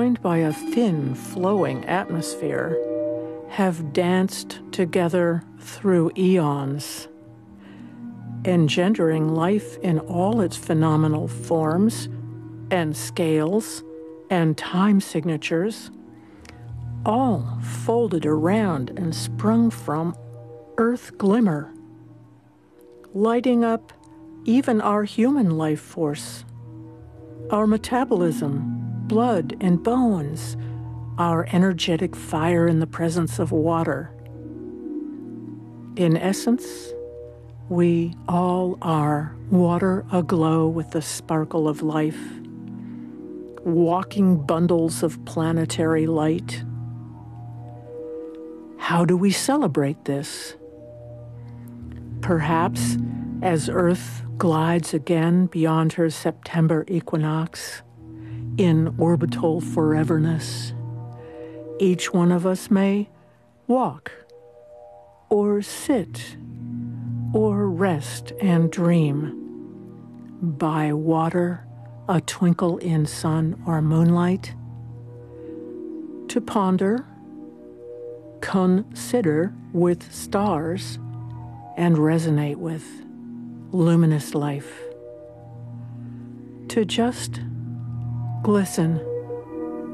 joined by a thin, flowing atmosphere, have danced together through eons, engendering life in all its phenomenal forms and scales and time signatures, all folded around and sprung from earth glimmer, lighting up even our human life force, our metabolism, blood and bones, our energetic fire in the presence of water. In essence, we all are water aglow with the sparkle of life, walking bundles of planetary light. How do we celebrate this? Perhaps as Earth glides again beyond her September equinox in orbital foreverness, each one of us may walk or sit or rest and dream by water, a twinkle in sun or moonlight, to ponder, consider with stars, and resonate with luminous life, to just glisten